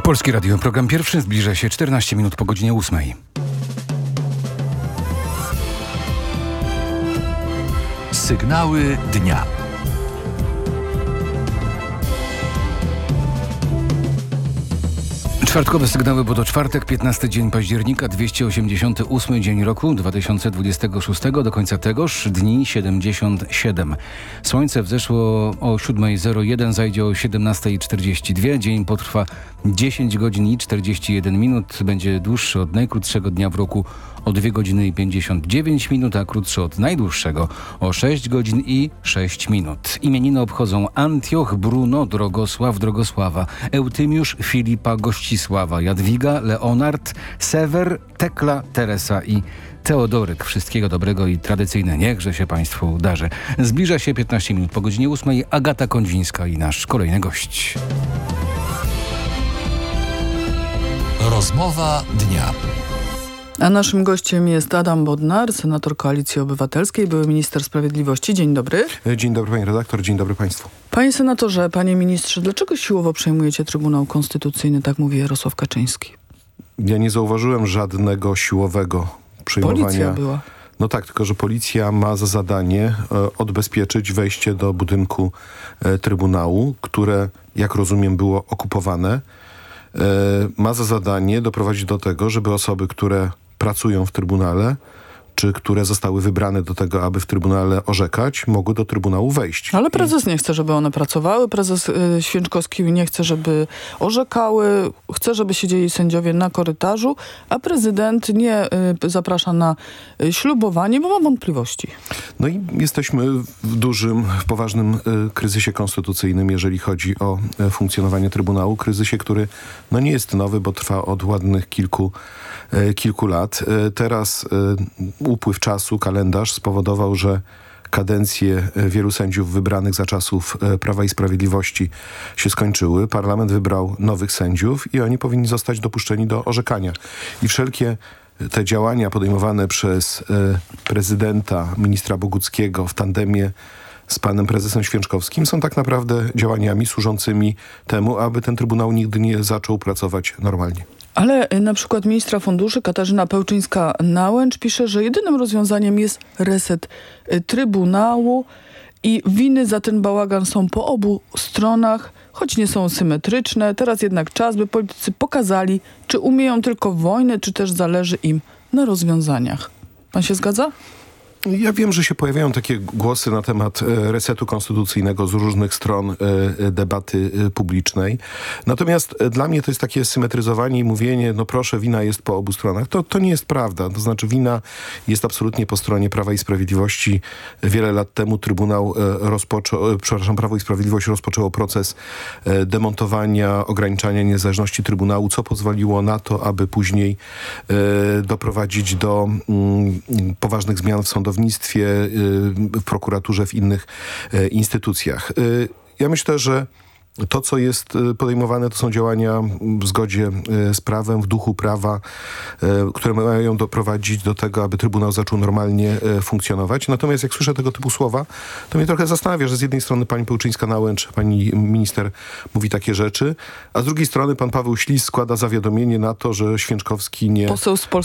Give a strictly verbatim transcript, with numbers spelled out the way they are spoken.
Polskie Radio, program pierwszy, zbliża się czternaście minut po godzinie ósmej. Sygnały dnia. Czwartkowe sygnały, bo to czwartek, piętnasty dzień października, dwieście osiemdziesiąty ósmy dzień roku dwa tysiące dwudziestego szóstego, do końca tegoż dni siedemdziesiąt siedem. Słońce wzeszło o siódma zero jeden, zajdzie o siedemnasta czterdzieści dwa. Dzień potrwa dziesięć godzin i czterdzieści jeden minut. Będzie dłuższy od najkrótszego dnia w roku o dwie godziny i pięćdziesiąt dziewięć minut, a krótszy od najdłuższego o sześć godzin i sześć minut. Imieniny obchodzą Antioch, Bruno, Drogosław, Drogosława, Eutymiusz, Filipa, Gościsława, Jadwiga, Leonard, Sewer, Tekla, Teresa i Teodoryk. Wszystkiego dobrego i tradycyjne niechże się Państwu darzy. Zbliża się piętnaście minut po godzinie ósmej. Agata Kondzińska i nasz kolejny gość. Rozmowa dnia. A naszym gościem jest Adam Bodnar, senator Koalicji Obywatelskiej, były minister sprawiedliwości. Dzień dobry. Dzień dobry pani redaktor, dzień dobry państwu. Panie senatorze, panie ministrze, dlaczego siłowo przejmujecie Trybunał Konstytucyjny, tak mówi Jarosław Kaczyński? Ja nie zauważyłem żadnego siłowego przejmowania. Policja była. No tak, tylko że policja ma za zadanie e, odbezpieczyć wejście do budynku e, Trybunału, które, jak rozumiem, było okupowane. E, ma za zadanie doprowadzić do tego, żeby osoby, które pracują w Trybunale, czy które zostały wybrane do tego, aby w Trybunale orzekać, mogły do Trybunału wejść. Ale prezes nie chce, żeby one pracowały. Prezes y, Święczkowski nie chce, żeby orzekały. Chce, żeby siedzieli sędziowie na korytarzu, a prezydent nie y, zaprasza na y, ślubowanie, bo ma wątpliwości. No i jesteśmy w dużym, w poważnym y, kryzysie konstytucyjnym, jeżeli chodzi o y, funkcjonowanie Trybunału. Kryzysie, który no nie jest nowy, bo trwa od ładnych kilku, y, kilku lat. Y, teraz y, upływ czasu, kalendarz spowodował, że kadencje wielu sędziów wybranych za czasów Prawa i Sprawiedliwości się skończyły. Parlament wybrał nowych sędziów i oni powinni zostać dopuszczeni do orzekania. I wszelkie te działania podejmowane przez prezydenta, ministra Boguckiego w tandemie z panem prezesem Święczkowskim są tak naprawdę działaniami służącymi temu, aby ten Trybunał nigdy nie zaczął pracować normalnie. Ale na przykład ministra funduszy Katarzyna Pełczyńska-Nałęcz pisze, że jedynym rozwiązaniem jest reset Trybunału i winy za ten bałagan są po obu stronach, choć nie są symetryczne. Teraz jednak czas, by politycy pokazali, czy umieją tylko wojnę, czy też zależy im na rozwiązaniach. Pan się zgadza? Ja wiem, że się pojawiają takie głosy na temat resetu konstytucyjnego z różnych stron debaty publicznej. Natomiast dla mnie to jest takie symetryzowanie i mówienie, no proszę, wina jest po obu stronach. To, to nie jest prawda. To znaczy wina jest absolutnie po stronie Prawa i Sprawiedliwości. Wiele lat temu Trybunał rozpoczął, przepraszam, Prawo i Sprawiedliwość rozpoczęło proces demontowania, ograniczania niezależności Trybunału, co pozwoliło na to, aby później doprowadzić do mm, poważnych zmian w sądownictwie, w prokuraturze, w innych instytucjach. Ja myślę, że to, co jest podejmowane, to są działania w zgodzie z prawem, w duchu prawa, które mają doprowadzić do tego, aby Trybunał zaczął normalnie funkcjonować. Natomiast jak słyszę tego typu słowa, to mnie trochę zastanawia, że z jednej strony pani Pełczyńska-Nałęcz, pani minister mówi takie rzeczy, a z drugiej strony pan Paweł Ślis składa zawiadomienie na to, że Święczkowski nie... Poseł z